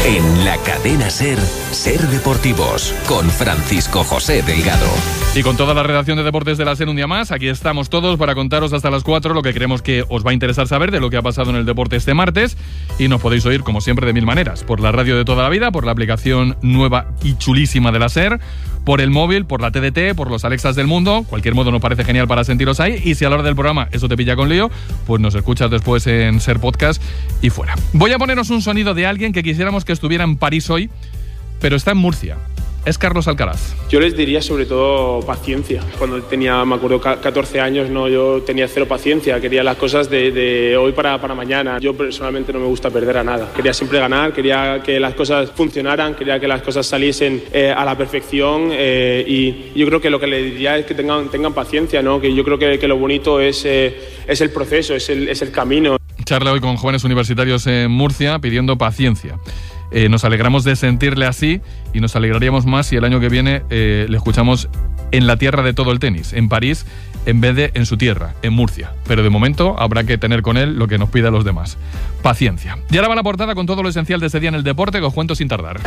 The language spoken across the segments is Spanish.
En la cadena SER, Ser Deportivos, con Francisco José Delgado. Y con toda la redacción de Deportes de la SER un día más, aquí estamos todos para contaros hasta las 4 lo que creemos que os va a interesar saber de lo que ha pasado en el deporte este martes. Y nos podéis oír, como siempre, de mil maneras. Por la radio de toda la vida, por la aplicación nueva y chulísima de la SER, por el móvil, por la TDT, por los Alexas del mundo. Cualquier modo nos parece genial para sentiros ahí. Y si a la hora del programa eso te pilla con lío, pues nos escuchas después en SER Podcast y fuera. Voy a poneros un sonido de alguien que quisiéramos que estuviera en París hoy, pero está en Murcia. Es Carlos Alcaraz. Yo les diría sobre todo paciencia. Cuando tenía, me acuerdo, 14 años, no, yo tenía cero paciencia. Quería las cosas de hoy para mañana. Yo personalmente no me gusta perder a nada. Quería siempre ganar, quería que las cosas funcionaran, quería que las cosas saliesen a la perfección. Y yo creo que lo que les diría es que tengan paciencia, ¿no? Que yo creo que lo bonito es el proceso, es el camino. Charla hoy con jóvenes universitarios en Murcia pidiendo paciencia. Nos alegramos de sentirle así y nos alegraríamos más si el año que viene le escuchamos en la tierra de todo el tenis, en París, en vez de en su tierra, en Murcia. Pero de momento habrá que tener con él lo que nos pida a los demás. Paciencia. Y ahora va la portada con todo lo esencial de este día en el deporte que os cuento sin tardar.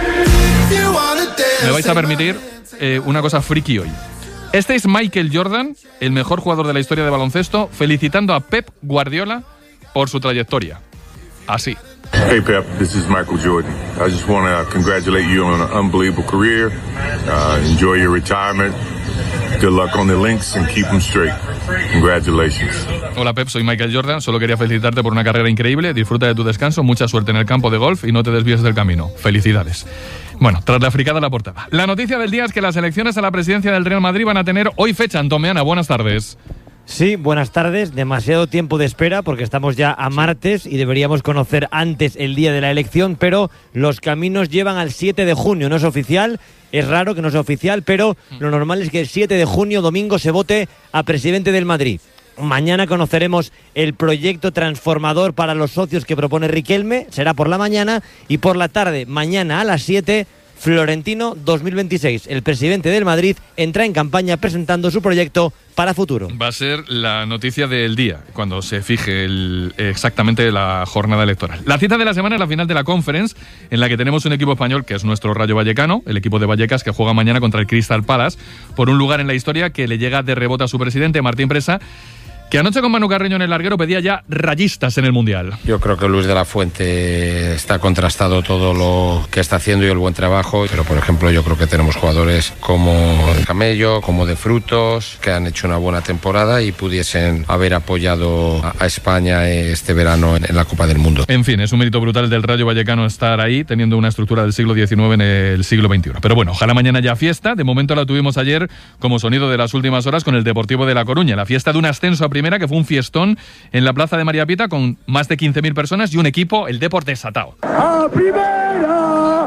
Me vais a permitir una cosa friki hoy. Este es Michael Jordan, el mejor jugador de la historia de baloncesto, felicitando a Pep Guardiola por su trayectoria. Así. Hey Pep, this is Michael Jordan. I just want to congratulate you on an unbelievable career. Enjoy your retirement. Good luck on the links and keep them straight. Congratulations. Hola Pep, soy Michael Jordan. Solo quería felicitarte por una carrera increíble. Disfruta de tu descanso, mucha suerte en el campo de golf y no te desvíes del camino. Felicidades. Bueno, tras la fricada la portada. La noticia del día es que las elecciones a la presidencia del Real Madrid van a tener hoy fecha. Antomeana, buenas tardes. Sí, buenas tardes. Demasiado tiempo de espera porque estamos ya a martes y deberíamos conocer antes el día de la elección, pero los caminos llevan al 7 de junio. No es oficial, es raro que no sea oficial, pero lo normal es que el 7 de junio, domingo, se vote a presidente del Madrid. Mañana conoceremos el proyecto transformador para los socios que propone Riquelme, será por la mañana, y por la tarde, mañana a las 7, Florentino 2026. El presidente del Madrid entra en campaña presentando su proyecto para futuro. Va a ser la noticia del día, cuando se fije exactamente la jornada electoral. La cita de la semana es la final de la Conference, en la que tenemos un equipo español que es nuestro Rayo Vallecano, el equipo de Vallecas, que juega mañana contra el Crystal Palace, por un lugar en la historia que le llega de rebote a su presidente, Martín Presa, que anoche con Manu Carreño en el larguero pedía ya rayistas en el Mundial. Yo creo que Luis de la Fuente está contrastado todo lo que está haciendo y el buen trabajo, pero por ejemplo yo creo que tenemos jugadores como de Camello, como de Frutos, que han hecho una buena temporada y pudiesen haber apoyado a España este verano en la Copa del Mundo. En fin, es un mérito brutal del Rayo Vallecano estar ahí, teniendo una estructura del siglo XIX en el siglo XXI. Pero bueno, ojalá mañana ya fiesta. De momento la tuvimos ayer como sonido de las últimas horas con el Deportivo de La Coruña, la fiesta de un ascenso a primera, que fue un fiestón en la plaza de María Pita con más de 15.000 personas y un equipo, el Depor desatado. ¡A primera!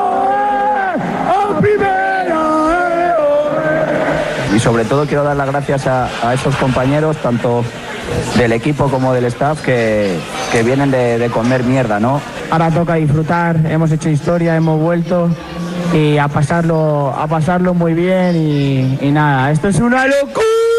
¡A primera! Y sobre todo quiero dar las gracias a esos compañeros, tanto del equipo como del staff, que vienen de comer mierda, ¿no? Ahora toca disfrutar, hemos hecho historia, hemos vuelto y a pasarlo muy bien y nada, esto es una locura.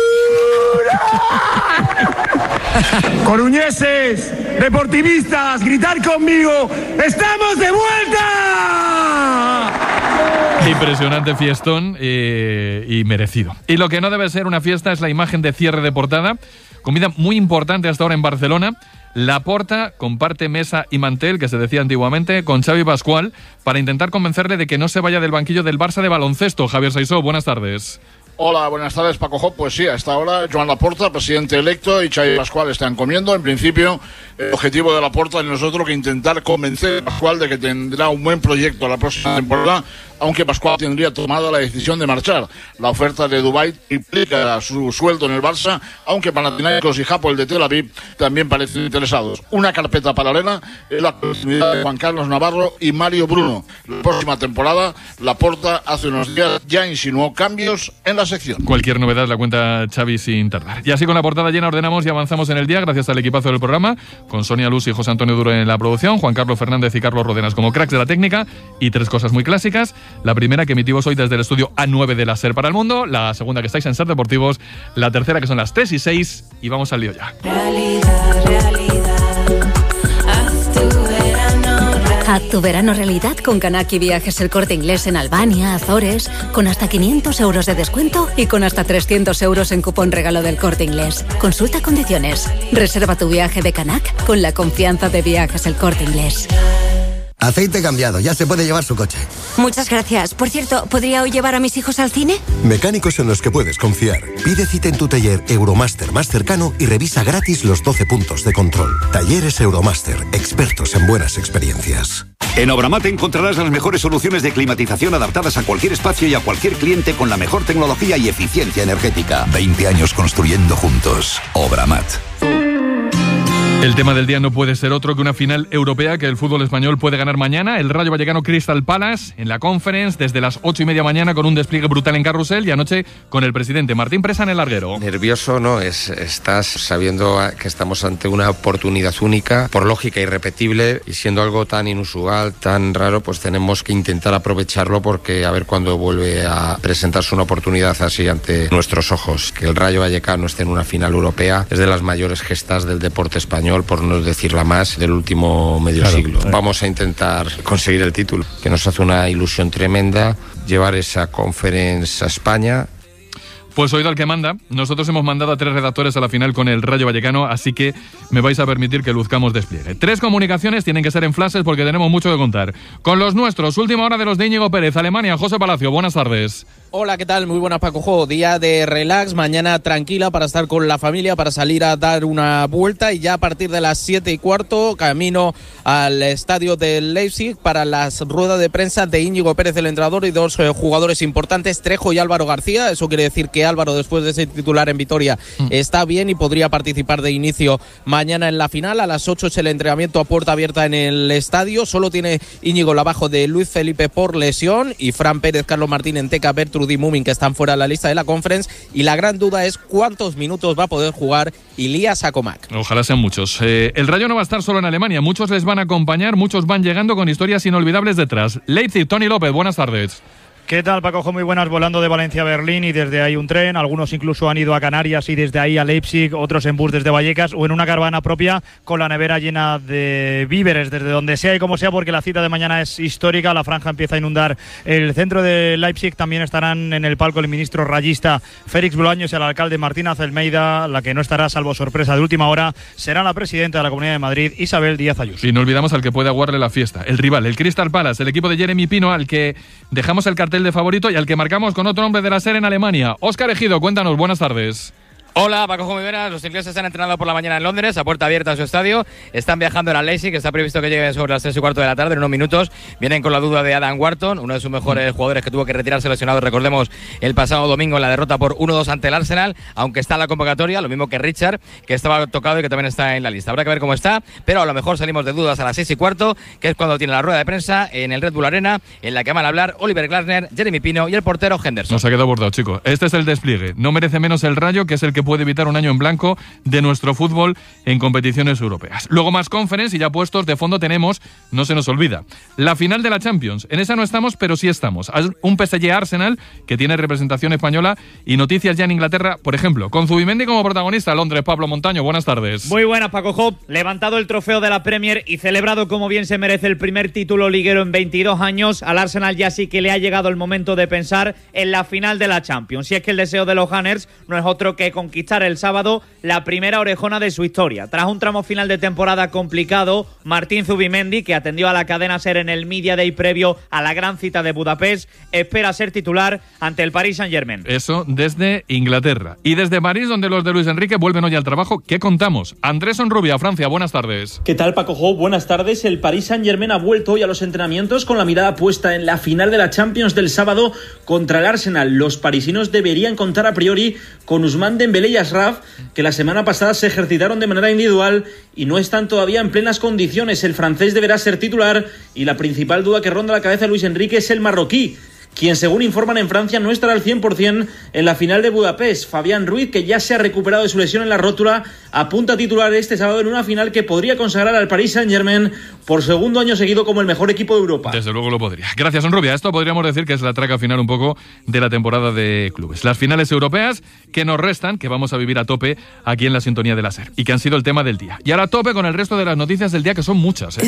Coruñeses, deportivistas, gritar conmigo, ¡estamos de vuelta! Impresionante fiestón y merecido. Y lo que no debe ser una fiesta es la imagen de cierre de portada, comida muy importante hasta ahora en Barcelona. Laporta comparte mesa y mantel, que se decía antiguamente, con Xavi Pascual para intentar convencerle de que no se vaya del banquillo del Barça de baloncesto. Javier Saisó, buenas tardes. Hola, buenas tardes, Paco Jó. Pues sí, a esta hora Joan Laporta, presidente electo, y Xavi Pascual están comiendo. En principio, el objetivo de Laporta no es otro que intentar convencer a Pascual de que tendrá un buen proyecto la próxima temporada, aunque Pascual tendría tomado la decisión de marchar. La oferta de Dubái implica su sueldo en el Barça, aunque Panathinaikos y Hapoel de Tel Aviv también parecen interesados. Una carpeta paralela es la continuidad de Juan Carlos Navarro y Mario Bruno. La próxima temporada, Laporta hace unos días ya insinuó cambios en la sección. Cualquier novedad la cuenta Xavi sin tardar. Y así con la portada llena ordenamos y avanzamos en el día, gracias al equipazo del programa, con Sonia Luz y José Antonio Duro en la producción, Juan Carlos Fernández y Carlos Rodenas como cracks de la técnica, y tres cosas muy clásicas. La primera, que emitimos hoy desde el estudio A9 de la SER para el mundo. La segunda, que estáis en SER Deportivos. La tercera, que son las 3 y 6. Y vamos al lío ya. Haz tu verano realidad con Canaki Viajes El Corte Inglés en Albania, Azores, con hasta 500 euros de descuento y con hasta 300 euros en cupón regalo del Corte Inglés. Consulta condiciones. Reserva tu viaje de Canac con la confianza de Viajes El Corte Inglés. Aceite cambiado, ya se puede llevar su coche. Muchas gracias. Por cierto, ¿podría hoy llevar a mis hijos al cine? Mecánicos en los que puedes confiar. Pide cita en tu taller Euromaster más cercano y revisa gratis los 12 puntos de control. Talleres Euromaster, expertos en buenas experiencias. En Obramat encontrarás las mejores soluciones de climatización adaptadas a cualquier espacio y a cualquier cliente con la mejor tecnología y eficiencia energética. 20 años construyendo juntos. Obramat. El tema del día no puede ser otro que una final europea que el fútbol español puede ganar mañana. El Rayo Vallecano Crystal Palace en la Conference desde las 8:30 mañana con un despliegue brutal en Carrusel y anoche con el presidente Martín Presa en el larguero. Nervioso no es, estás sabiendo que estamos ante una oportunidad única, por lógica irrepetible, y siendo algo tan inusual, tan raro, pues tenemos que intentar aprovecharlo porque a ver cuándo vuelve a presentarse una oportunidad así ante nuestros ojos. Que el Rayo Vallecano esté en una final europea es de las mayores gestas del deporte español, por no decir la más, del último medio siglo. Vamos a intentar conseguir el título, que nos hace una ilusión tremenda, llevar esa Conference a España. Pues oído al que manda, nosotros hemos mandado a 3 redactores a la final con el Rayo Vallecano, así que me vais a permitir que luzcamos despliegue. 3 comunicaciones tienen que ser en flashes porque tenemos mucho que contar. Con los nuestros, última hora de los de Íñigo Pérez, Alemania, José Palacio, buenas tardes. Hola, ¿qué tal? Muy buenas, Paco Jo. Día de relax, mañana tranquila para estar con la familia, para salir a dar una vuelta y ya a partir de las 7:15 camino al estadio del Leipzig para las ruedas de prensa de Íñigo Pérez, el entrenador, y 2 jugadores importantes, Trejo y Álvaro García. Eso quiere decir que Álvaro, después de ser titular en Vitoria, está bien y podría participar de inicio mañana en la final. A las 8 es el entrenamiento a puerta abierta en el estadio. Solo tiene Íñigo la baja de Luis Felipe por lesión y Fran Pérez, Carlos Martín, Enteca, Bertrud y Mumin, que están fuera de la lista de la Conference, y la gran duda es cuántos minutos va a poder jugar Ilías Acomac. Ojalá sean muchos. El Rayo no va a estar solo en Alemania, muchos les van a acompañar, muchos van llegando con historias inolvidables detrás. Leipzig, Tony López, buenas tardes. ¿Qué tal, Paco? Muy buenas, volando de Valencia a Berlín y desde ahí un tren. Algunos incluso han ido a Canarias y desde ahí a Leipzig, otros en bus desde Vallecas o en una caravana propia con la nevera llena de víveres, desde donde sea y como sea, porque la cita de mañana es histórica. La franja empieza a inundar el centro de Leipzig. También estarán en el palco el ministro rayista Félix Bolaños y el alcalde Martín Azelmeida. La que no estará, salvo sorpresa de última hora, será la presidenta de la Comunidad de Madrid, Isabel Díaz Ayuso. Y no olvidamos al que puede aguarle la fiesta, el rival, el Crystal Palace, el equipo de Jeremy Pino, al que dejamos el cartel de favorito y al que marcamos con otro hombre de la SER en Alemania. Óscar Ejido, cuéntanos, buenas tardes. Hola, Paco, muy buenas. Los ingleses están entrenando por la mañana en Londres, a puerta abierta a su estadio. Están viajando en la Leipzig, que está previsto que llegue sobre las 3:15 de la tarde, en unos minutos. Vienen con la duda de Adam Wharton, uno de sus mejores jugadores que tuvo que retirarse lesionado, recordemos, el pasado domingo en la derrota por 1-2 ante el Arsenal, aunque está en la convocatoria, lo mismo que Richard, que estaba tocado y que también está en la lista. Habrá que ver cómo está, pero a lo mejor salimos de dudas a las 6:15, que es cuando tiene la rueda de prensa en el Red Bull Arena, en la que van a hablar Oliver Glasner, Jeremy Pino y el portero Henderson. Nos ha quedado bordado, chicos. Este es el despliegue. No merece menos el Rayo, que es el que puede evitar un año en blanco de nuestro fútbol en competiciones europeas. Luego más Conference y ya puestos de fondo tenemos, no se nos olvida, la final de la Champions. En esa no estamos, pero sí estamos. Un PSG Arsenal que tiene representación española y noticias ya en Inglaterra, por ejemplo, con Zubimendi como protagonista. Londres, Pablo Montaño, buenas tardes. Muy buenas, Paco Job. Levantado el trofeo de la Premier y celebrado como bien se merece el primer título liguero en 22 años, al Arsenal ya sí que le ha llegado el momento de pensar en la final de la Champions. Si es que el deseo de los Gunners no es otro que conquistar el sábado la primera orejona de su historia. Tras un tramo final de temporada complicado, Martín Zubimendi, que atendió a la cadena SER en el Media Day previo a la gran cita de Budapest, espera ser titular ante el Paris Saint-Germain. Eso desde Inglaterra. Y desde París, donde los de Luis Enrique vuelven hoy al trabajo, ¿qué contamos? Andrés Onrubia, Francia, buenas tardes. ¿Qué tal, Paco Jo? Buenas tardes. El Paris Saint-Germain ha vuelto hoy a los entrenamientos con la mirada puesta en la final de la Champions del sábado contra el Arsenal. Los parisinos deberían contar a priori con Ousmane Dembélé y Ashraf, que la semana pasada se ejercitaron de manera individual y no están todavía en plenas condiciones. El francés deberá ser titular y la principal duda que ronda la cabeza de Luis Enrique es el marroquí, quien, según informan en Francia, no estará al 100% en la final de Budapest. Fabián Ruiz, que ya se ha recuperado de su lesión en la rótula, apunta a titular este sábado en una final que podría consagrar al Paris Saint-Germain por segundo año seguido como el mejor equipo de Europa. Desde luego lo podría. Gracias, Onrubia. Esto podríamos decir que es la traca final un poco de la temporada de clubes. Las finales europeas que nos restan, que vamos a vivir a tope aquí en la sintonía de la SER y que han sido el tema del día. Y ahora a tope con el resto de las noticias del día, que son muchas.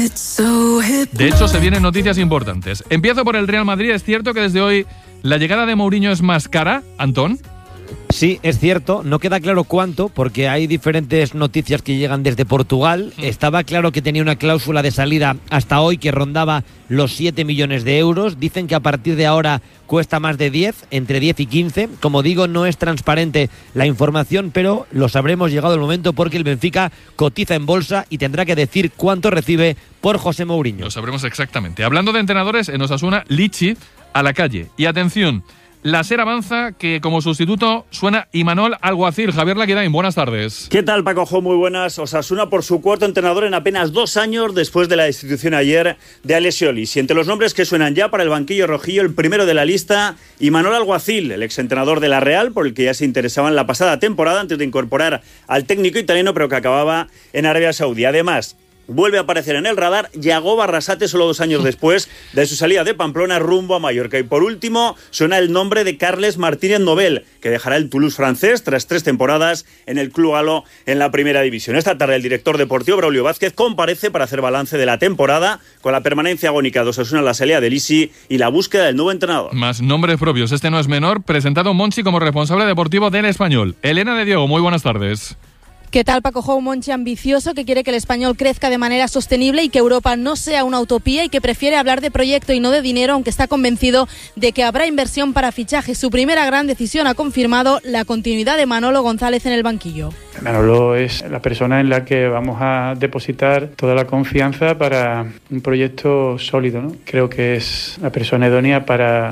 De hecho, se vienen noticias importantes. Empiezo por el Real Madrid. Es cierto que desde hoy la llegada de Mourinho es más cara, Antón. Sí, es cierto, no queda claro cuánto, porque hay diferentes noticias que llegan desde Portugal. Estaba claro que tenía una cláusula de salida hasta hoy que rondaba los 7 millones de euros. Dicen que a partir de ahora cuesta más de 10, entre 10 y 15. Como digo, no es transparente la información, pero lo sabremos llegado el momento, porque el Benfica cotiza en bolsa y tendrá que decir cuánto recibe por José Mourinho. Lo sabremos exactamente. Hablando de entrenadores, en Osasuna, Lichi a la calle. Y atención, la SER avanza que como sustituto suena Imanol Alguacil. Javier Laquidain, buenas tardes. ¿Qué tal, Paco? Muy buenas. Osasuna por su cuarto entrenador en apenas 2 años después de la destitución ayer de Alessio Olis. Y entre los nombres que suenan ya para el banquillo rojillo, el primero de la lista, Imanol Alguacil, el exentrenador de la Real, por el que ya se interesaba en la pasada temporada antes de incorporar al técnico italiano, pero que acababa en Arabia Saudí. Además, vuelve a aparecer en el radar Yago Barrasate solo 2 años después de su salida de Pamplona rumbo a Mallorca. Y por último suena el nombre de Carles Martínez Nobel, que dejará el Toulouse francés tras 3 temporadas en el Club Galo en la primera división. Esta tarde el director deportivo Braulio Vázquez comparece para hacer balance de la temporada, con la permanencia agónica de Osasuna en la salida de Lisi y la búsqueda del nuevo entrenador. Más nombres propios, este no es menor, presentado Monchi como responsable deportivo del Español. Elena de Diego, muy buenas tardes. ¿Qué tal, Paco? Un Monchi ambicioso que quiere que el Español crezca de manera sostenible y que Europa no sea una utopía, y que prefiere hablar de proyecto y no de dinero, aunque está convencido de que habrá inversión para fichajes. Su primera gran decisión ha confirmado la continuidad de Manolo González en el banquillo. Manolo es la persona en la que vamos a depositar toda la confianza para un proyecto sólido, ¿no? Creo que es la persona idónea para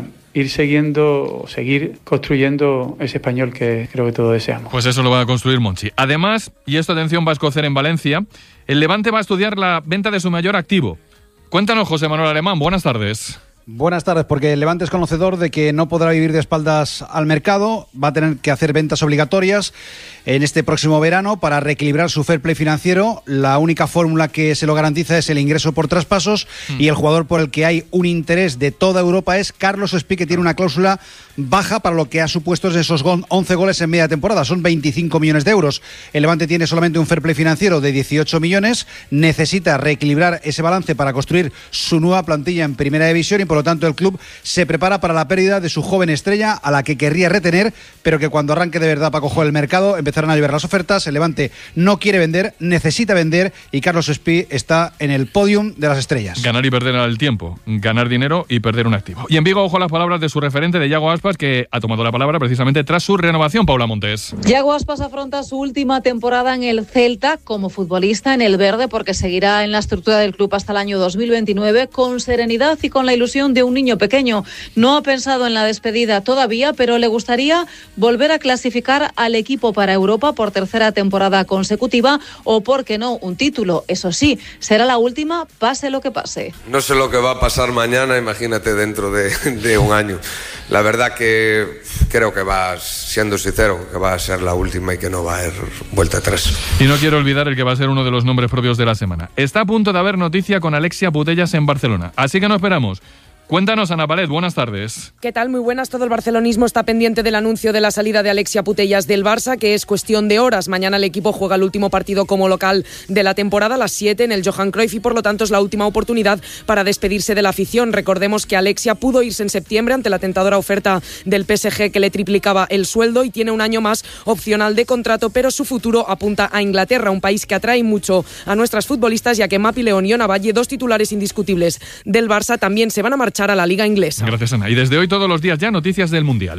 seguir construyendo ese Español que creo que todos deseamos. Pues eso lo va a construir Monchi. Además, y esto atención va a escocer en Valencia, el Levante va a estudiar la venta de su mayor activo. Cuéntanos, José Manuel Alemán, buenas tardes. Buenas tardes, porque el Levante es conocedor de que no podrá vivir de espaldas al mercado, va a tener que hacer ventas obligatorias en este próximo verano para reequilibrar su fair play financiero. La única fórmula que se lo garantiza es el ingreso por traspasos, y el jugador por el que hay un interés de toda Europa es Carlos Espí, que tiene una cláusula baja para lo que ha supuesto esos 11 goles en media temporada, son 25 millones de euros. El Levante tiene solamente un fair play financiero de 18 millones, necesita reequilibrar ese balance para construir su nueva plantilla en primera división, y por lo tanto el club se prepara para la pérdida de su joven estrella, a la que querría retener, pero que cuando arranque de verdad Paco el mercado empezarán a llover las ofertas. El Levante no quiere vender, necesita vender, y Carlos Espí está en el podium de las estrellas. Ganar y perder al tiempo, ganar dinero y perder un activo. Y en Vigo, ojo a las palabras de su referente, de Yago Aspas, que ha tomado la palabra precisamente tras su renovación. Paula Montes. Yago Aspas afronta su última temporada en el Celta como futbolista en el verde, porque seguirá en la estructura del club hasta el año 2029 con serenidad y con la ilusión de un niño pequeño. No ha pensado en la despedida todavía, pero le gustaría volver a clasificar al equipo para Europa por 3ª temporada consecutiva, o por qué no, un título. Eso sí, será la última, pase lo que pase. No sé lo que va a pasar mañana, imagínate dentro de un año. La verdad que creo que siendo sincero, que va a ser la última y que no va a haber vuelta atrás. Y no quiero olvidar el que va a ser uno de los nombres propios de la semana. Está a punto de haber noticia con Alexia Putellas en Barcelona, así que no esperamos. Cuéntanos, Ana Palet, buenas tardes. ¿Qué tal? Muy buenas. Todo el barcelonismo está pendiente del anuncio de la salida de Alexia Putellas del Barça, que es cuestión de horas. Mañana el equipo juega el último partido como local de la temporada, a las 7 en el Johan Cruyff, y por lo tanto es la última oportunidad para despedirse de la afición. Recordemos que Alexia pudo irse en septiembre ante la tentadora oferta del PSG, que le triplicaba el sueldo, y tiene un año más opcional de contrato, pero su futuro apunta a Inglaterra, un país que atrae mucho a nuestras futbolistas, ya que Mapi León y Ona Valle, 2 titulares indiscutibles del Barça, también se van a marchar a la Liga Inglesa. Gracias, Ana. Y desde hoy todos los días ya noticias del Mundial.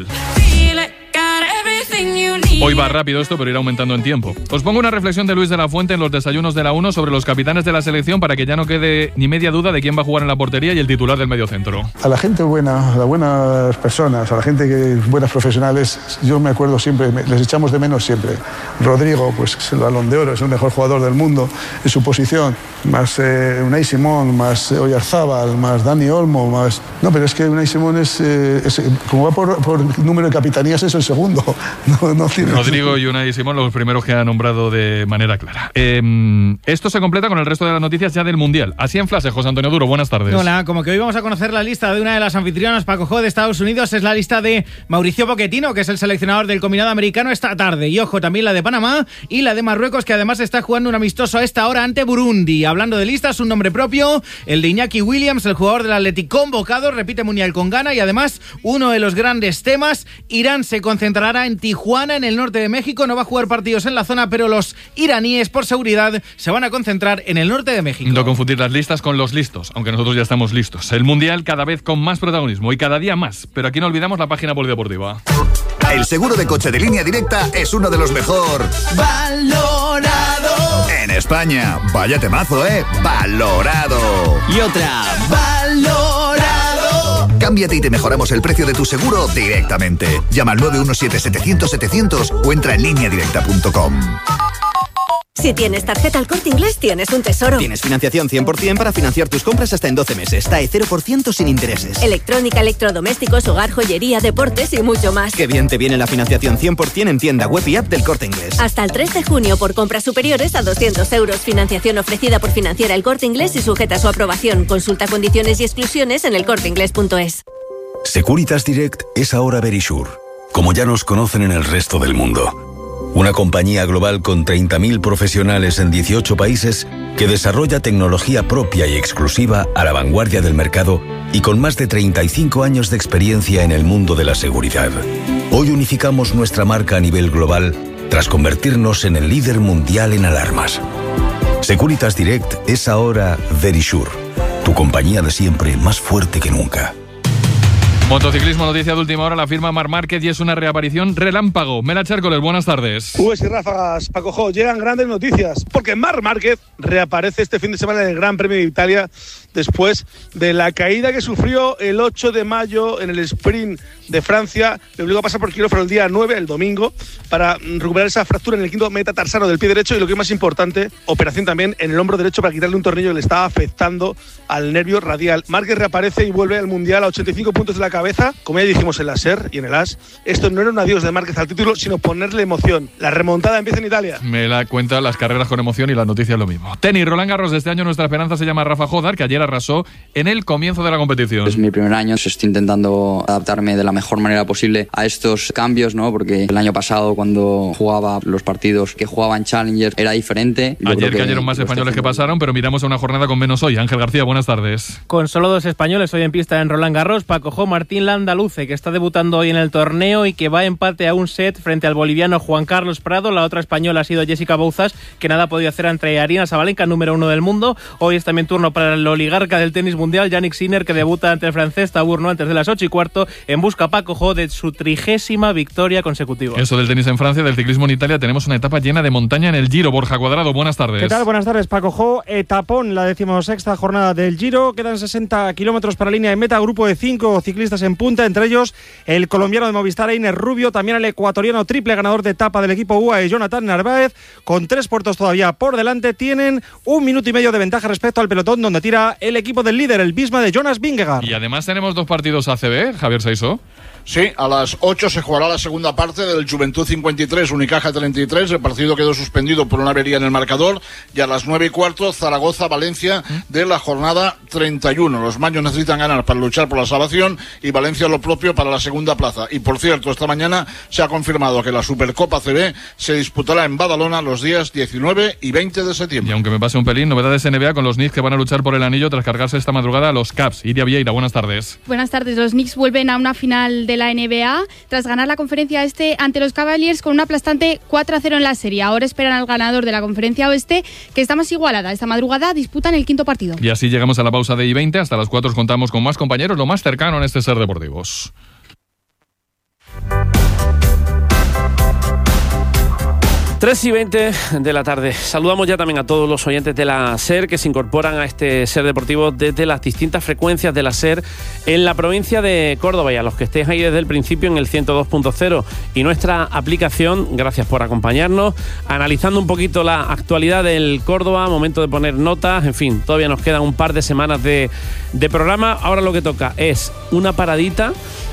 Hoy va rápido esto, pero irá aumentando en tiempo. Os pongo una reflexión de Luis de la Fuente en los desayunos de la 1 sobre los capitanes de la selección, para que ya no quede ni media duda de quién va a jugar en la portería y el titular del mediocentro. A la gente buena, a las buenas personas, a la gente que buenas profesionales, yo me acuerdo siempre, les echamos de menos siempre. Rodrigo, pues es el Balón de Oro, es el mejor jugador del mundo en su posición, más Unai Simón, más Oyarzábal, más Dani Olmo, más... No, pero es que Unai Simón es como va por número de capitanías, es el segundo. No Rodrigo y Unai Simón, los primeros que ha nombrado de manera clara. Esto se completa con el resto de las noticias ya del Mundial. Así en flash, José Antonio Duro, buenas tardes. Hola, como que hoy vamos a conocer la lista de una de las anfitrionas, Paco Jo, de Estados Unidos. Es la lista de Mauricio Pochettino, que es el seleccionador del combinado americano esta tarde. Y ojo, también la de Panamá y la de Marruecos, que además está jugando un amistoso a esta hora ante Burundi. Hablando de listas, un nombre propio, el de Iñaki Williams, el jugador del Athletic convocado, repite Mundial con Ghana. Y además, uno de los grandes temas, Irán se concentrará en Tijuana, en el norte de México. No va a jugar partidos en la zona, pero los iraníes, por seguridad, se van a concentrar en el norte de México. No confundir las listas con los listos, aunque nosotros ya estamos listos. El Mundial cada vez con más protagonismo y cada día más, pero aquí no olvidamos la página polideportiva. El seguro de coche de Línea Directa es uno de los mejor valorados en España. Vaya temazo, valorado. Y otra, valorado. Cámbiate y te mejoramos el precio de tu seguro directamente. Llama al 917-700-700 o entra en lineadirecta.com. Si tienes tarjeta al Corte Inglés, tienes un tesoro. Tienes financiación 100% para financiar tus compras hasta en 12 meses. TAE 0% sin intereses. Electrónica, electrodomésticos, hogar, joyería, deportes y mucho más. Qué bien te viene la financiación 100% en tienda web y app del Corte Inglés. Hasta el 3 de junio por compras superiores a 200 euros. Financiación ofrecida por Financiera El Corte Inglés y sujeta a su aprobación. Consulta condiciones y exclusiones en elcorteinglés.es. Securitas Direct es ahora Verisure, como ya nos conocen en el resto del mundo. Una compañía global con 30.000 profesionales en 18 países que desarrolla tecnología propia y exclusiva a la vanguardia del mercado y con más de 35 años de experiencia en el mundo de la seguridad. Hoy unificamos nuestra marca a nivel global tras convertirnos en el líder mundial en alarmas. Securitas Direct es ahora Verisure, tu compañía de siempre más fuerte que nunca. Motociclismo, noticia de última hora, la firma Marc Márquez y es una reaparición relámpago. Mela Chércoles, buenas tardes. Ubes y ráfagas, Paco Jo, llegan grandes noticias, porque Marc Márquez reaparece este fin de semana en el Gran Premio de Italia después de la caída que sufrió el 8 de mayo en el sprint de Francia. Le obligó a pasar por quirófano el día 9, el domingo, para recuperar esa fractura en el quinto metatarsano del pie derecho y lo que es más importante, operación también en el hombro derecho para quitarle un tornillo que le estaba afectando al nervio radial. Márquez reaparece y vuelve al Mundial a 85 puntos de la cabeza, como ya dijimos en la SER y en el AS. Esto no era un adiós de Márquez al título, sino ponerle emoción. La remontada empieza en Italia. Me la cuenta las carreras con emoción y las noticias lo mismo. Tenis, Roland Garros de este año, nuestra esperanza se llama Rafa Jodar, que ayer arrasó en el comienzo de la competición. Es mi primer año, estoy intentando adaptarme de la mejor manera posible a estos cambios, ¿no? Porque el año pasado, cuando jugaba los partidos que jugaba en Challenger, era diferente. Ayer cayeron más españoles que pasaron, pero miramos a una jornada con menos hoy. Ángel García, buenas tardes. Con solo 2 españoles hoy en pista en Roland Garros, Paco Jo, Martín Landaluce, que está debutando hoy en el torneo y que va a empate a un set frente al boliviano Juan Carlos Prado. La otra española ha sido Jessica Bouzas, que nada ha podido hacer ante Aryna Sabalenka, número 1 del mundo. Hoy es también turno para el oligarca del tenis mundial, Jannik Sinner, que debuta ante el francés Taburno antes de las 8:15 en busca, Paco Jo, de su 30ª victoria consecutiva. Eso del tenis en Francia, del ciclismo en Italia, tenemos una etapa llena de montaña en el Giro. Borja Cuadrado, buenas tardes. ¿Qué tal? Buenas tardes, Paco Jo. Etapón, la 16ª jornada del Giro. Quedan 60 kilómetros para la línea de meta. Grupo de 5 ciclistas en punta, entre ellos el colombiano de Movistar, Einer Rubio, también el ecuatoriano triple ganador de etapa del equipo UAE, Jonathan Narváez, con 3 puertos todavía por delante. Tienen 1 minuto y medio de ventaja respecto al pelotón, donde tira el equipo del líder, el Visma de Jonas Vingegaard. Y además tenemos 2 partidos ACB, Javier Saisó. Sí, a las 8 se jugará la segunda parte del Juventud 53, Unicaja 33. El partido quedó suspendido por una avería en el marcador. Y a las 9:15, Zaragoza-Valencia de la jornada 31. Los maños necesitan ganar para luchar por la salvación y Valencia lo propio para la segunda plaza. Y por cierto, esta mañana se ha confirmado que la Supercopa CB se disputará en Badalona los días 19 y 20 de septiembre. Y aunque me pase un pelín, novedades NBA con los Knicks que van a luchar por el anillo tras cargarse esta madrugada a los Cavs. Iria Vieira, buenas tardes. Buenas tardes. Los Knicks vuelven a una final de la NBA tras ganar la conferencia este ante los Cavaliers con un aplastante 4-0 en la serie. Ahora esperan al ganador de la conferencia oeste, que está más igualada. Esta madrugada disputan el 5º partido. Y así llegamos a la pausa de I20. Hasta las 4 contamos con más compañeros, lo más cercano en este Ser Deportivos. Tres y 20 de la tarde. Saludamos ya también a todos los oyentes de la SER que se incorporan a este Ser Deportivo desde las distintas frecuencias de la SER en la provincia de Córdoba, y a los que estéis ahí desde el principio en el 102.0 y nuestra aplicación. Gracias por acompañarnos, analizando un poquito la actualidad del Córdoba, momento de poner notas, en fin, todavía nos quedan un par de semanas de programa. Ahora lo que toca es una paradita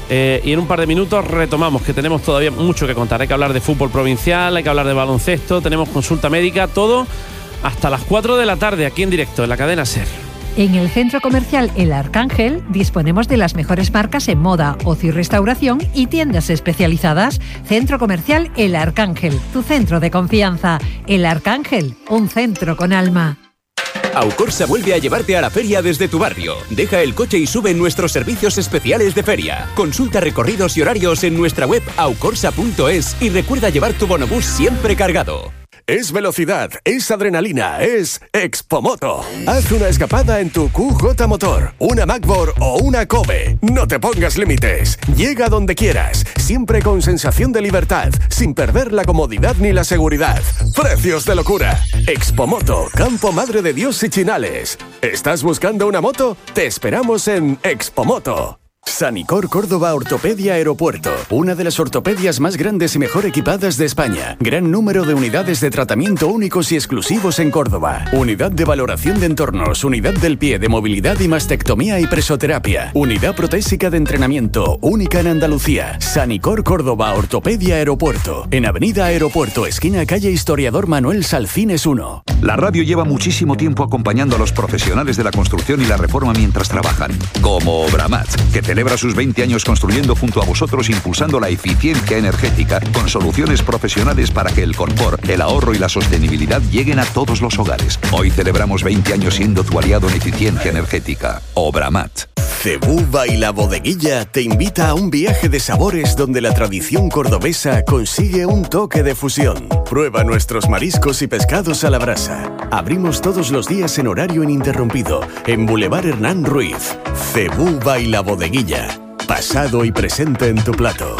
Y en un par de minutos retomamos, que tenemos todavía mucho que contar. Hay que hablar de fútbol provincial, hay que hablar de baloncesto, tenemos consulta médica, todo hasta las 4 de la tarde aquí en directo en la cadena SER. En el centro comercial El Arcángel disponemos de las mejores marcas en moda, ocio y restauración y tiendas especializadas. Centro comercial El Arcángel, tu centro de confianza. El Arcángel, un centro con alma. Aucorsa vuelve a llevarte a la feria desde tu barrio. Deja el coche y sube en nuestros servicios especiales de feria. Consulta recorridos y horarios en nuestra web aucorsa.es y recuerda llevar tu bonobús siempre cargado. Es velocidad, es adrenalina, es Expomoto. Haz una escapada en tu QJ Motor, una Macbor o una Kobe. No te pongas límites. Llega donde quieras, siempre con sensación de libertad, sin perder la comodidad ni la seguridad. Precios de locura. Expomoto, Campo Madre de Dios y Chinales. ¿Estás buscando una moto? Te esperamos en Expomoto. Sanicor Córdoba Ortopedia Aeropuerto, una de las ortopedias más grandes y mejor equipadas de España. Gran número de unidades de tratamiento únicos y exclusivos en Córdoba. Unidad de valoración de entornos, unidad del pie de movilidad y mastectomía y presoterapia. Unidad protésica de entrenamiento, única en Andalucía. Sanicor Córdoba Ortopedia Aeropuerto, en Avenida Aeropuerto, esquina calle Historiador Manuel Salcines 1. La radio lleva muchísimo tiempo acompañando a los profesionales de la construcción y la reforma mientras trabajan, como Obramat, que celebra sus 20 años construyendo junto a vosotros, impulsando la eficiencia energética con soluciones profesionales para que el confort, el ahorro y la sostenibilidad lleguen a todos los hogares. Hoy celebramos 20 años siendo tu aliado en eficiencia energética. Obramat. Cebuba y la Bodeguilla te invita a un viaje de sabores donde la tradición cordobesa consigue un toque de fusión. Prueba nuestros mariscos y pescados a la brasa. Abrimos todos los días en horario ininterrumpido en Boulevard Hernán Ruiz. Cebuba y la Bodeguilla. Pasado y presente en tu plato.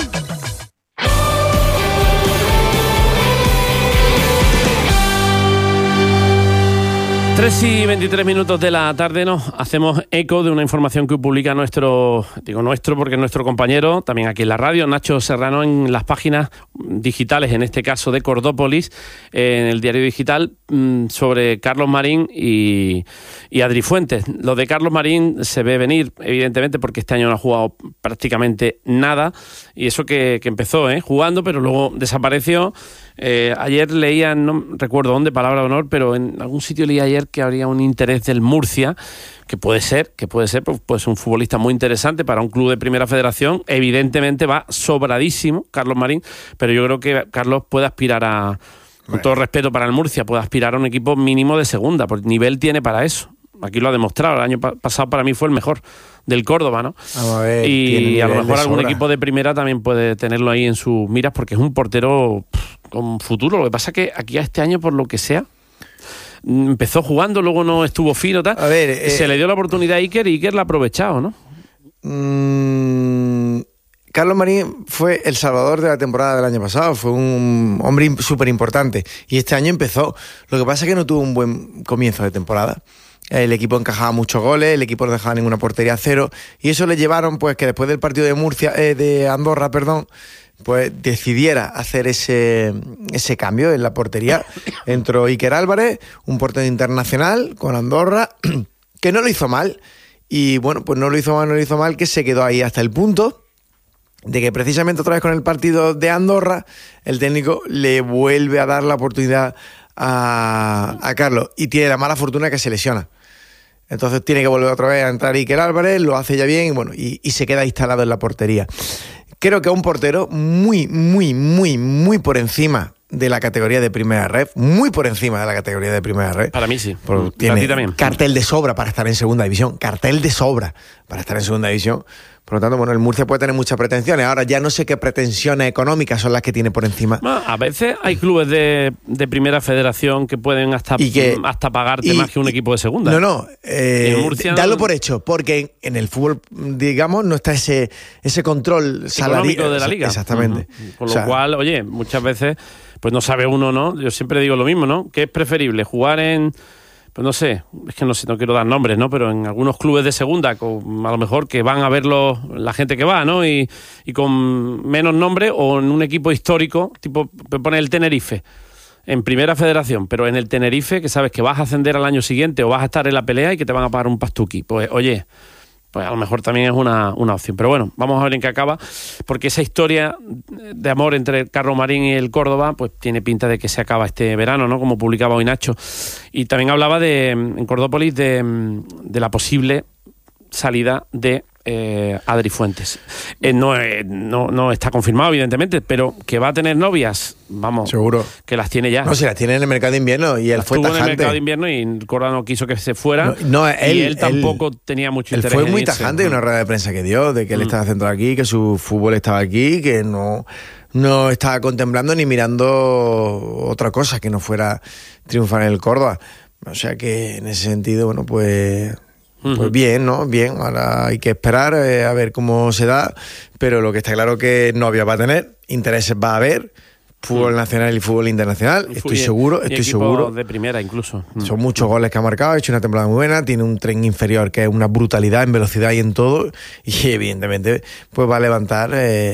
3:23 de la tarde, nos hacemos eco de una información que publica nuestro porque es nuestro compañero, también aquí en la radio, Nacho Serrano, en las páginas digitales, en este caso de Cordópolis, en el diario digital, sobre Carlos Marín y Adri Fuentes. Lo de Carlos Marín se ve venir, evidentemente, porque este año no ha jugado prácticamente nada, y eso que empezó jugando, pero luego desapareció. Ayer leía, no recuerdo dónde, palabra de honor, pero en algún sitio leí ayer que habría un interés del Murcia, que puede ser pues un futbolista muy interesante para un club de primera federación. Evidentemente va sobradísimo Carlos Marín, pero yo creo que Carlos puede aspirar con todo respeto para el Murcia, puede aspirar a un equipo mínimo de segunda, porque nivel tiene para eso. Aquí lo ha demostrado, el año pasado para mí fue el mejor del Córdoba, ¿no? Vamos a ver, y a lo mejor algún equipo de primera también puede tenerlo ahí en sus miras, porque es un portero con futuro. Lo que pasa es que aquí a este año, por lo que sea, empezó jugando, luego no estuvo fino, tal. A ver, se le dio la oportunidad a Iker y Iker la ha aprovechado, ¿no? Carlos Marín fue el salvador de la temporada del año pasado, fue un hombre súper importante y este año empezó. Lo que pasa es que no tuvo un buen comienzo de temporada. El equipo encajaba muchos goles, el equipo no dejaba ninguna portería a cero, y eso le llevaron pues que después del partido de Andorra, pues decidiera hacer ese cambio en la portería. Entró Iker Álvarez, un portero internacional con Andorra, que no lo hizo mal, y bueno, pues no lo hizo mal, que se quedó ahí hasta el punto de que precisamente otra vez con el partido de Andorra, el técnico le vuelve a dar la oportunidad a Carlos, y tiene la mala fortuna que se lesiona. Entonces tiene que volver otra vez a entrar Iker Álvarez, lo hace ya bien, y bueno, y se queda instalado en la portería. Creo que es un portero muy, muy, muy, muy por encima de la categoría de primera red, muy por encima de la categoría de primera red. Para mí sí. Tiene para ti también. Cartel de sobra para estar en segunda división, Por lo tanto, bueno, el Murcia puede tener muchas pretensiones. Ahora ya no sé qué pretensiones económicas son las que tiene por encima. A veces hay clubes de primera federación que pueden hasta pagarte más que un equipo de segunda. Dalo por hecho, porque en el fútbol, digamos, no está ese control salarial de la liga. Exactamente. Con lo cual, oye, muchas veces pues no sabe uno, ¿no? Yo siempre digo lo mismo, ¿no? ¿Qué es preferible? Jugar en... Pues no sé, no quiero dar nombres, ¿no? Pero en algunos clubes de segunda, a lo mejor que van a verlo la gente que va, ¿no? Y con menos nombre, o en un equipo histórico, tipo, pone el Tenerife, en primera federación, pero en el Tenerife, que sabes que vas a ascender al año siguiente o vas a estar en la pelea y que te van a pagar un pastuqui. Pues, oye, pues a lo mejor también es una opción. Pero bueno, vamos a ver en qué acaba, porque esa historia de amor entre el Carlos Marín y el Córdoba, pues tiene pinta de que se acaba este verano, ¿no? Como publicaba hoy Nacho. Y también hablaba en Cordópolis de la posible salida de Adri Fuentes. No está confirmado, evidentemente, pero que va a tener novias, vamos, seguro que las tiene ya. No, si las tiene en el mercado de invierno y él fue tajante. En el mercado de invierno y Córdoba no quiso que se fuera. Él tampoco tenía mucho interés. Él fue muy tajante en una rueda de prensa que dio, de que él estaba centrado aquí, que su fútbol estaba aquí, que no estaba contemplando ni mirando otra cosa que no fuera triunfar en el Córdoba. O sea que en ese sentido, bueno, pues bien, ¿no? Bien, ahora hay que esperar a ver cómo se da, pero lo que está claro que novia va a tener, intereses va a haber, fútbol nacional y fútbol internacional, estoy seguro. De primera incluso. Son muchos goles que ha marcado, ha hecho una temporada muy buena, tiene un tren inferior que es una brutalidad en velocidad y en todo, y evidentemente pues va a levantar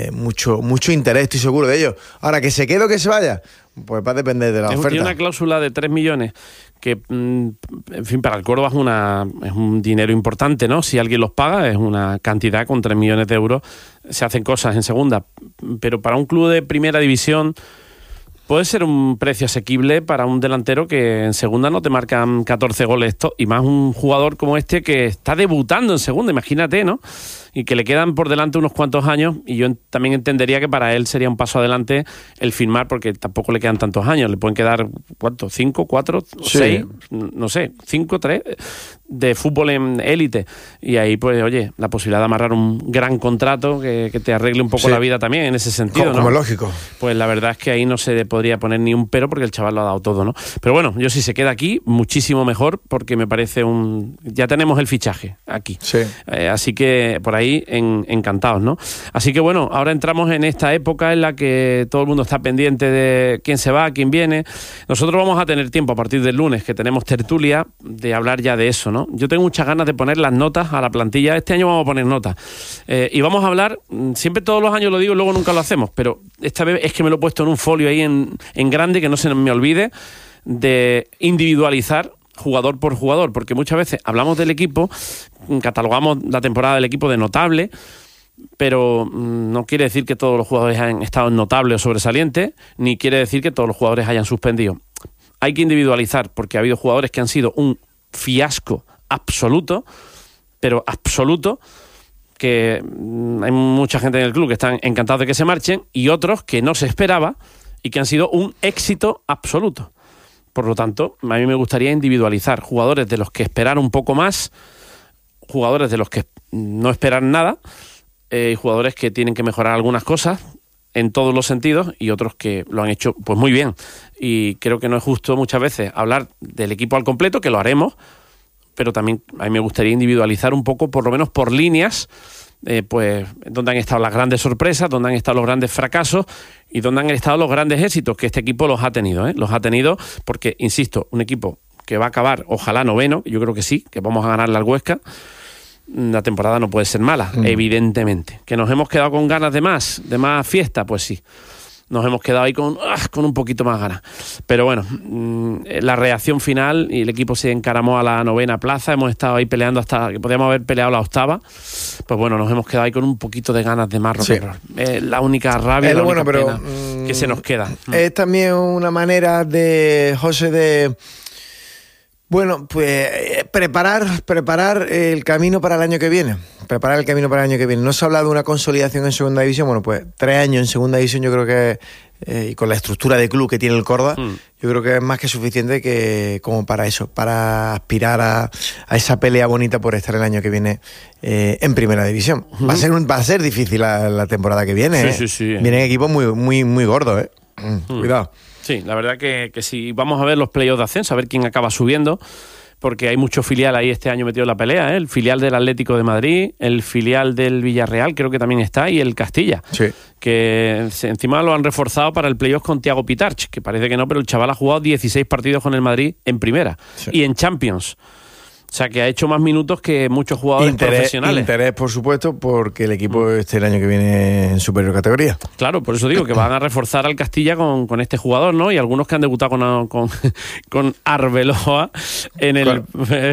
mucho interés, estoy seguro de ello. Ahora, que se quede o que se vaya, pues va a depender de la oferta. Tiene una cláusula de 3 millones que, en fin, para el Córdoba es un dinero importante, ¿no? Si alguien los paga, es una cantidad, con 3 millones de euros se hacen cosas en segunda, pero para un club de primera división puede ser un precio asequible para un delantero que en segunda no te marcan 14 goles, y más un jugador como este que está debutando en segunda, imagínate, ¿no? Y que le quedan por delante unos cuantos años, y yo también entendería que para él sería un paso adelante el firmar, porque tampoco le quedan tantos años, le pueden quedar, ¿cuánto? ¿5, 4, 6? No sé, 5, 3 de fútbol en élite, y ahí pues oye, la posibilidad de amarrar un gran contrato que te arregle un poco la vida también en ese sentido, ¿no? Como lógico. Pues la verdad es que ahí no se le podría poner ni un pero, porque el chaval lo ha dado todo, ¿no? Pero bueno, yo si se queda aquí, muchísimo mejor, porque me parece ya tenemos el fichaje aquí. Sí. Así que por ahí encantados, ¿no? Así que bueno, ahora entramos en esta época en la que todo el mundo está pendiente de quién se va, quién viene. Nosotros vamos a tener tiempo a partir del lunes, que tenemos tertulia, de hablar ya de eso, ¿no? Yo tengo muchas ganas de poner las notas a la plantilla. Este año vamos a poner notas. Y vamos a hablar, siempre todos los años lo digo, luego nunca lo hacemos, pero esta vez es que me lo he puesto en un folio ahí en grande, que no se me olvide, de individualizar jugador por jugador, porque muchas veces hablamos del equipo, catalogamos la temporada del equipo de notable, pero no quiere decir que todos los jugadores hayan estado notables o sobresalientes, ni quiere decir que todos los jugadores hayan suspendido. Hay que individualizar, porque ha habido jugadores que han sido un fiasco absoluto, pero absoluto, que hay mucha gente en el club que están encantados de que se marchen, y otros que no se esperaba y que han sido un éxito absoluto. Por lo tanto, a mí me gustaría individualizar jugadores de los que esperar un poco más, jugadores de los que no esperan nada, jugadores que tienen que mejorar algunas cosas en todos los sentidos, y otros que lo han hecho pues muy bien. Y creo que no es justo muchas veces hablar del equipo al completo, que lo haremos, pero también a mí me gustaría individualizar un poco, por lo menos por líneas, pues donde han estado las grandes sorpresas, donde han estado los grandes fracasos y donde han estado los grandes éxitos, que este equipo los ha tenido, los ha tenido, porque, insisto, un equipo que va a acabar, ojalá noveno, yo creo que sí, que vamos a ganarle al Huesca. La temporada no puede ser mala, evidentemente. ¿Que nos hemos quedado con ganas de más fiesta? Pues sí. Nos hemos quedado ahí con un poquito más ganas. Pero bueno, la reacción final, y el equipo se encaramó a la 9ª plaza, hemos estado ahí peleando hasta que podíamos haber peleado la 8ª. Pues bueno, nos hemos quedado ahí con un poquito de ganas de más rock and roll. La única rabia, la única pena que se nos queda. Es también una manera de José de... Bueno, pues preparar el camino para el año que viene. Preparar el camino para el año que viene. No se habla de una consolidación en segunda división. Bueno, pues 3 años en segunda división yo creo que, y con la estructura de club que tiene el Córdoba, yo creo que es más que suficiente como para eso, para aspirar a esa pelea bonita por estar el año que viene en primera división. Va a ser difícil la temporada que viene. Sí. Vienen equipos muy gordos, Cuidado. Sí, la verdad que sí. Vamos a ver los playoffs de ascenso, a ver quién acaba subiendo, porque hay mucho filial ahí este año metido en la pelea, el filial del Atlético de Madrid, el filial del Villarreal creo que también está, y el Castilla, que encima lo han reforzado para el playoff con Thiago Pitarch, que parece que no, pero el chaval ha jugado 16 partidos con el Madrid en primera y en Champions. O sea, que ha hecho más minutos que muchos jugadores profesionales. Interés, por supuesto, porque el equipo esté el año que viene en superior categoría. Claro, por eso digo que van a reforzar al Castilla con este jugador, ¿no? Y algunos que han debutado con Arbeloa en el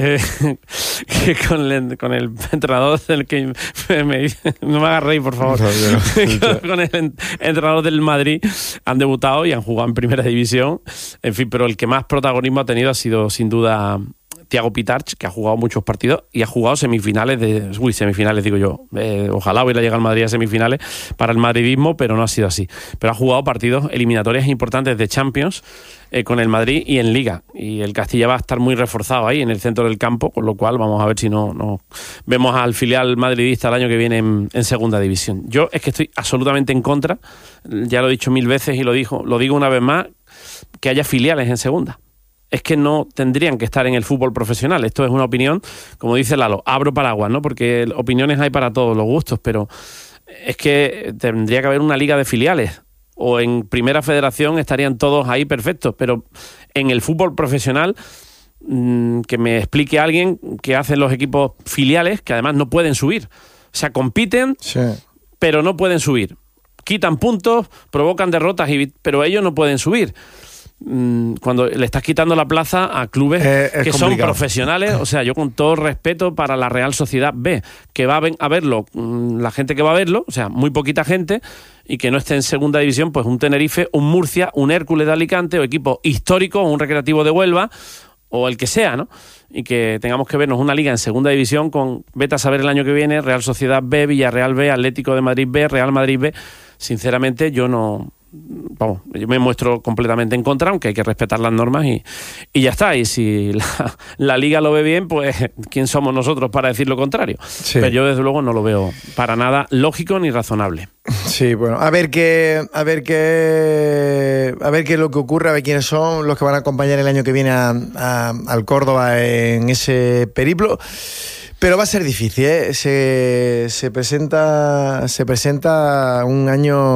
con el entrenador del que no me hagas reír, por favor. Con el entrenador del Madrid han debutado y han jugado en primera división. En fin, pero el que más protagonismo ha tenido ha sido sin duda Thiago Pitarch, que ha jugado muchos partidos y ha jugado semifinales digo yo. Ojalá hubiera llegado al Madrid a semifinales para el madridismo, pero no ha sido así. Pero ha jugado partidos eliminatorias importantes de Champions con el Madrid y en Liga. Y el Castilla va a estar muy reforzado ahí en el centro del campo, con lo cual vamos a ver si no vemos al filial madridista el año que viene en segunda división. Yo es que estoy absolutamente en contra, ya lo he dicho 1000 veces y lo digo una vez más, que haya filiales en segunda. Es que no tendrían que estar en el fútbol profesional. Esto es una opinión, como dice Lalo, abro paraguas, ¿no? Porque opiniones hay para todos los gustos, pero es que tendría que haber una liga de filiales. O en primera federación estarían todos ahí perfectos, pero en el fútbol profesional, que me explique alguien qué hacen los equipos filiales, que además no pueden subir. O sea, compiten, sí, pero no pueden subir. Quitan puntos, provocan derrotas, pero ellos no pueden subir. Cuando le estás quitando la plaza a clubes que son profesionales, o sea, yo con todo respeto para la Real Sociedad B, que va a verlo, la gente que va a verlo, o sea, muy poquita gente, y que no esté en segunda división, pues un Tenerife, un Murcia, un Hércules de Alicante, o equipo histórico, o un Recreativo de Huelva, o el que sea, ¿no? Y que tengamos que vernos una liga en segunda división con, vete a saber el año que viene, Real Sociedad B, Villarreal B, Atlético de Madrid B, Real Madrid B. Sinceramente, yo me muestro completamente en contra, aunque hay que respetar las normas y ya está. Y si la liga lo ve bien, pues ¿quién somos nosotros para decir lo contrario? Sí. Pero yo desde luego no lo veo para nada lógico ni razonable. Sí, bueno, a ver qué es lo que ocurre, a ver quiénes son los que van a acompañar el año que viene al Córdoba en ese periplo. Pero va a ser difícil, ¿eh? Se presenta un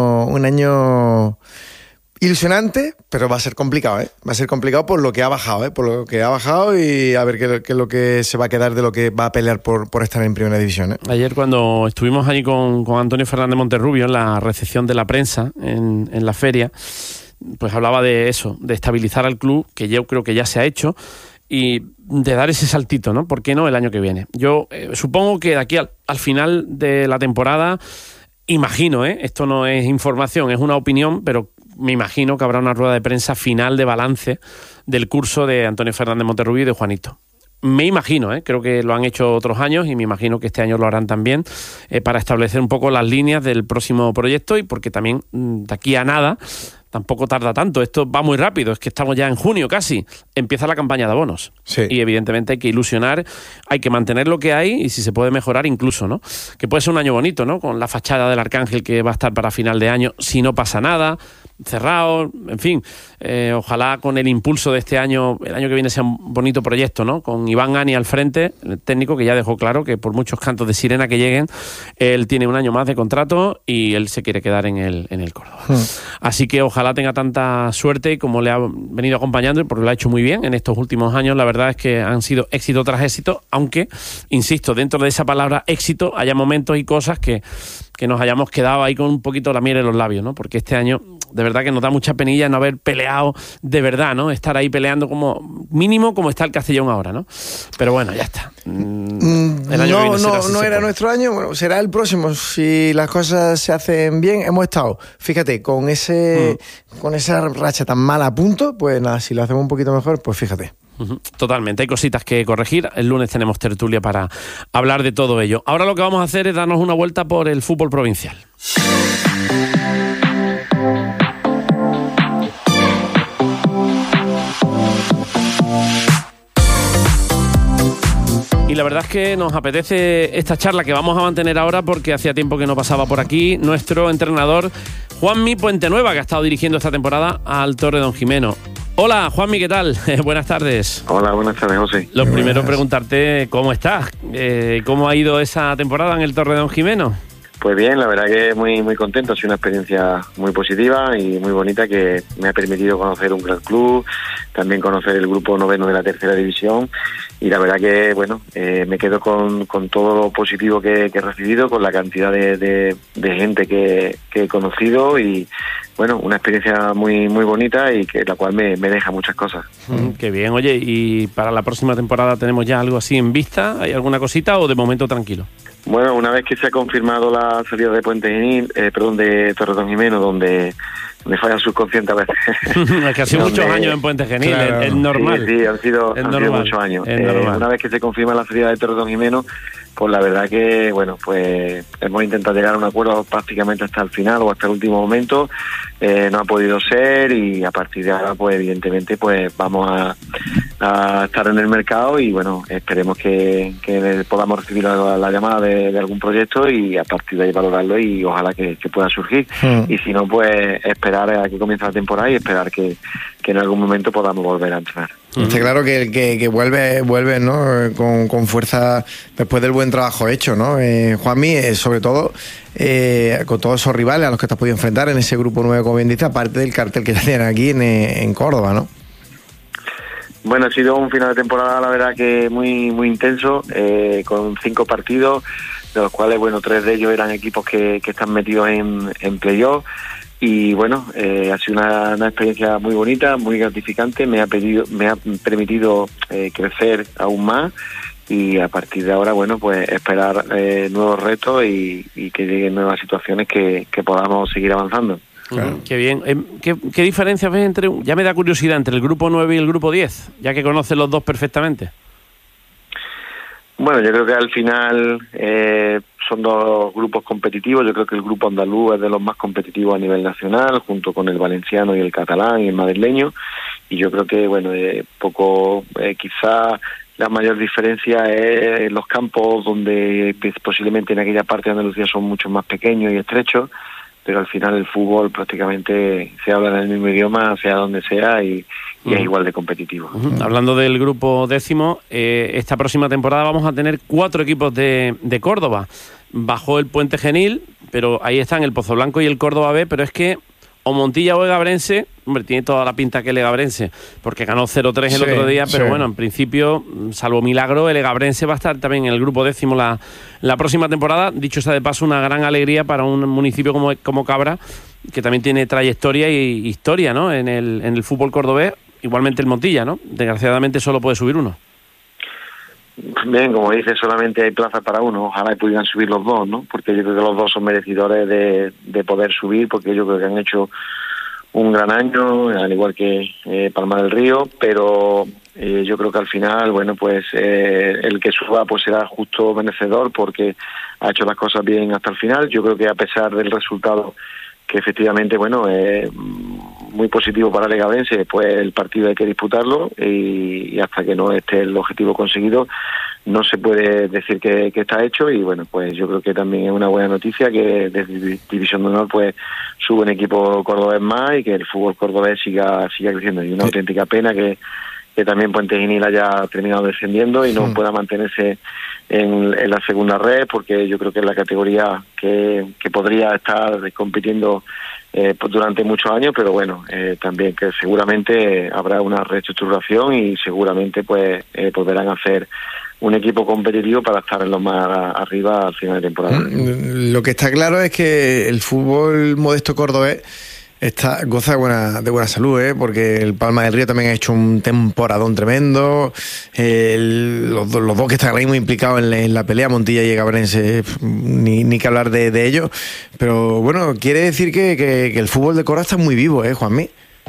año ilusionante, pero va a ser complicado, ¿eh? Va a ser complicado por lo que ha bajado, ¿eh? Por lo que ha bajado y a ver qué es lo que se va a quedar de lo que va a pelear por estar en primera división, ¿eh? Ayer cuando estuvimos allí con Antonio Fernández Monterrubio en la recepción de la prensa en la feria, pues hablaba de eso, de estabilizar al club, que yo creo que ya se ha hecho, y de dar ese saltito, ¿no? ¿Por qué no el año que viene? Yo supongo que de aquí al final de la temporada, imagino, esto no es información, es una opinión, pero me imagino que habrá una rueda de prensa final de balance del curso de Antonio Fernández Monterrubio y de Juanito. Me imagino, creo que lo han hecho otros años y me imagino que este año lo harán también, para establecer un poco las líneas del próximo proyecto y porque también de aquí a nada, tampoco tarda tanto, esto va muy rápido, es que estamos ya en junio casi, empieza la campaña de abonos. Sí. Y evidentemente hay que ilusionar, hay que mantener lo que hay y si se puede mejorar incluso, ¿no? Que puede ser un año bonito, ¿no? Con la fachada del Arcángel que va a estar para final de año, si no pasa nada, cerrado, en fin, ojalá con el impulso de este año, el año que viene sea un bonito proyecto, ¿no? Con Iván Ani al frente, el técnico que ya dejó claro que por muchos cantos de sirena que lleguen, él tiene un año más de contrato y él se quiere quedar en el Córdoba. Así que ojalá tenga tanta suerte como le ha venido acompañando, porque lo ha hecho muy bien en estos últimos años. La verdad es que han sido éxito tras éxito, aunque, insisto, dentro de esa palabra éxito haya momentos y cosas que nos hayamos quedado ahí con un poquito la miel en los labios, ¿no? Porque este año, de verdad que nos da mucha penilla no haber peleado de verdad, ¿no? Estar ahí peleando como mínimo como está el Castellón ahora, ¿no? Pero bueno, ya está. El año que viene será así, no era nuestro año, bueno, será el próximo. Si las cosas se hacen bien, hemos estado, fíjate, con esa racha tan mala a punto, pues nada, si lo hacemos un poquito mejor, pues fíjate. Totalmente, hay cositas que corregir. El lunes tenemos tertulia para hablar de todo ello. Ahora lo que vamos a hacer es darnos una vuelta por el fútbol provincial. Y la verdad es que nos apetece esta charla que vamos a mantener ahora porque hacía tiempo que no pasaba por aquí nuestro entrenador Juanmi Puentenueva, que ha estado dirigiendo esta temporada al Torre Don Jimeno. Hola, Juanmi, ¿qué tal? Buenas tardes. Hola, buenas tardes, José. Lo primero, preguntarte cómo estás, cómo ha ido esa temporada en el Torre Don Jimeno. Pues bien, la verdad que muy muy contento, ha sido una experiencia muy positiva y muy bonita que me ha permitido conocer un gran club, también conocer el grupo noveno de la tercera división y la verdad que bueno, me quedo con todo lo positivo que he recibido, con la cantidad de gente que he conocido y bueno, una experiencia muy muy bonita y que la cual me deja muchas cosas. Qué bien, oye, ¿y para la próxima temporada tenemos ya algo así en vista? ¿Hay alguna cosita o de momento tranquilo? Bueno, una vez que se ha confirmado la salida de Puente Genil, de Torredonjimeno, donde me falla el subconsciente a veces. Es que ha sido muchos años en Puente Genil, claro. Es normal. Sí, han sido muchos años. Una vez que se confirma la salida de Torredonjimeno, pues la verdad que, bueno, pues hemos intentado llegar a un acuerdo prácticamente hasta el final o hasta el último momento. No ha podido ser y a partir de ahora, pues evidentemente, pues vamos a estar en el mercado y bueno, esperemos que podamos recibir la llamada de algún proyecto y a partir de ahí valorarlo y ojalá que pueda surgir. Y si no, pues esperar a que comience la temporada y esperar que en algún momento podamos volver a entrenar. Está claro que vuelve, ¿no? Con fuerza después del buen trabajo hecho, ¿no? Juanmi, sobre todo con todos esos rivales a los que te has podido enfrentar en ese grupo 9, como bien dice, aparte del cartel que tienen aquí en Córdoba, ¿no? Bueno, ha sido un final de temporada, la verdad que muy muy intenso, con 5 partidos, de los cuales, bueno, 3 de ellos eran equipos que están metidos en playoff. Y bueno, ha sido una experiencia muy bonita, muy gratificante, me ha permitido crecer aún más y a partir de ahora, bueno, pues esperar nuevos retos y que lleguen nuevas situaciones que podamos seguir avanzando. Claro. Qué bien. ¿Qué diferencias ves ya me da curiosidad, entre el grupo 9 y el grupo 10, ya que conoces los dos perfectamente? Bueno, yo creo que al final son dos grupos competitivos. Yo creo que el grupo andaluz es de los más competitivos a nivel nacional, junto con el valenciano y el catalán y el madrileño. Y yo creo que, bueno, quizá la mayor diferencia es en los campos donde posiblemente en aquella parte de Andalucía son mucho más pequeños y estrechos, pero al final el fútbol prácticamente se habla en el mismo idioma, sea donde sea, y es igual de competitivo. Hablando del grupo 10, esta próxima temporada vamos a tener 4 equipos de Córdoba. Bajó el Puente Genil, pero ahí están el Pozoblanco y el Córdoba B, pero es que o Montilla o Egabrense, hombre, tiene toda la pinta que el Egabrense, porque ganó 0-3 el otro día, pero bueno, en principio, salvo milagro, el Egabrense va a estar también en el grupo 10 la próxima temporada. Dicho sea de paso, una gran alegría para un municipio como Cabra, que también tiene trayectoria y historia, ¿no? En el fútbol cordobés, igualmente el Montilla, ¿no? Desgraciadamente solo puede subir uno. Bien, como dices, solamente hay plaza para uno. Ojalá pudieran subir los dos, ¿no? Porque yo creo que los dos son merecedores de poder subir, porque yo creo que han hecho un gran año, al igual que Palma del Río, pero yo creo que al final, bueno, pues el que suba pues será justo merecedor porque ha hecho las cosas bien hasta el final. Yo creo que a pesar del resultado, que efectivamente, bueno, muy positivo para el Egabrense, pues el partido hay que disputarlo y hasta que no esté el objetivo conseguido no se puede decir que está hecho. Y bueno, pues yo creo que también es una buena noticia que desde División de Honor pues sube un equipo cordobés más y que el fútbol cordobés siga creciendo. Y una auténtica pena que también Puente Genil haya terminado descendiendo y no pueda mantenerse en la segunda red, porque yo creo que es la categoría que podría estar compitiendo durante muchos años, pero bueno, también que seguramente habrá una reestructuración y seguramente pues volverán a hacer un equipo competitivo para estar en lo más arriba al final de temporada. Lo que está claro es que el fútbol modesto cordobés goza de buena salud, porque el Palma del Río también ha hecho un temporadón tremendo. Los dos que están ahora mismo implicados en la pelea, Montilla y Egabrense, ni que hablar de ellos. Pero bueno, quiere decir que el fútbol de Córdoba está muy vivo, Juanmi.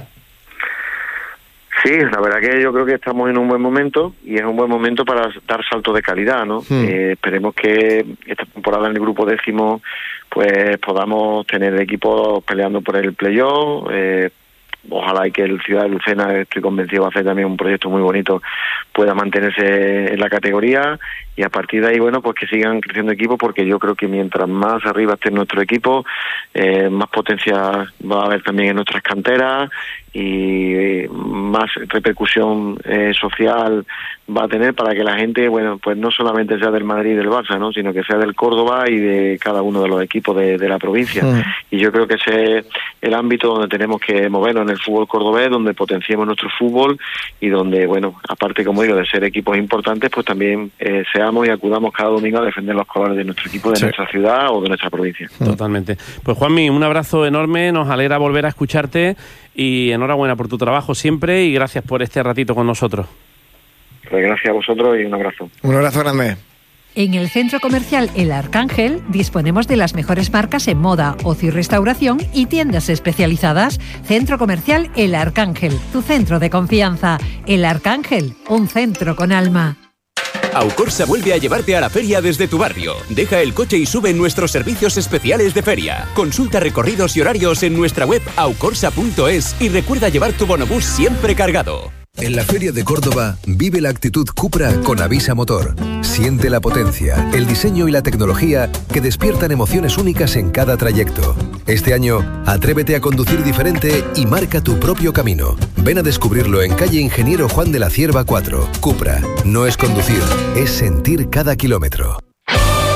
Sí, la verdad que yo creo que estamos en un buen momento y es un buen momento para dar saltos de calidad, ¿no? Esperemos que esta temporada en el grupo 10 pues podamos tener equipos peleando por el playoff. Ojalá y que el Ciudad de Lucena, estoy convencido, va a hacer también un proyecto muy bonito, pueda mantenerse en la categoría y a partir de ahí, bueno, pues que sigan creciendo equipos, porque yo creo que mientras más arriba esté nuestro equipo, más potencia va a haber también en nuestras canteras más repercusión social va a tener para que la gente, bueno, pues no solamente sea del Madrid y del Barça, ¿no?, sino que sea del Córdoba y de cada uno de los equipos de la provincia. Y yo creo que ese es el ámbito donde tenemos que movernos en el fútbol cordobés, donde potenciemos nuestro fútbol y donde, bueno, aparte, como digo, de ser equipos importantes, pues también seamos y acudamos cada domingo a defender los colores de nuestro equipo, de nuestra ciudad o de nuestra provincia. Totalmente. Pues Juanmi, un abrazo enorme, nos alegra volver a escucharte y enhorabuena por tu trabajo siempre y gracias por este ratito con nosotros. Pues gracias a vosotros y un abrazo. Un abrazo grande. En el Centro Comercial El Arcángel disponemos de las mejores marcas en moda, ocio y restauración y tiendas especializadas. Centro Comercial El Arcángel, tu centro de confianza. El Arcángel, un centro con alma. Aucorsa vuelve a llevarte a la feria desde tu barrio. Deja el coche y sube en nuestros servicios especiales de feria. Consulta recorridos y horarios en nuestra web aucorsa.es y recuerda llevar tu bonobús siempre cargado. En la Feria de Córdoba, vive la actitud Cupra con Avisa Motor. Siente la potencia, el diseño y la tecnología que despiertan emociones únicas en cada trayecto. Este año, atrévete a conducir diferente y marca tu propio camino. Ven a descubrirlo en calle Ingeniero Juan de la Cierva 4. Cupra, no es conducir, es sentir cada kilómetro.